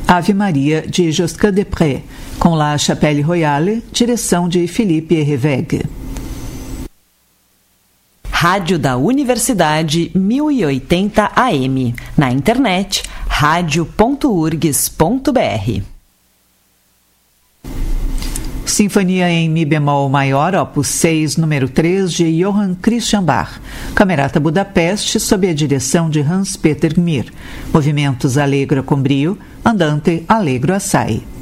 Ave Maria de Josquin-des-Prés, com La Chapelle Royale, direção de Philippe Hervégue. Rádio da Universidade 1080 AM. Na internet, radio.urgs.br. Sinfonia em Mi bemol maior, opus 6, número 3, de Johann Christian Bach. Camerata Budapeste, sob a direção de Hans Peter Gmir. Movimentos allegro com brio, andante allegro assai.